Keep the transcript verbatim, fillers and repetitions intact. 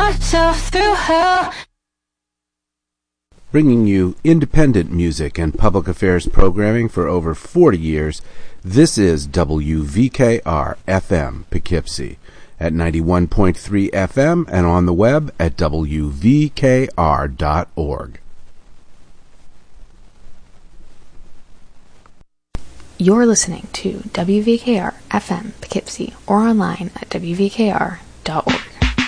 myself through hell. Bringing you independent music and public affairs programming for over forty years, this is W V K R F M Poughkeepsie at ninety-one point three F M and on the web at W V K R dot org. You're listening to W V K R F M Poughkeepsie or online at W V K R dot org.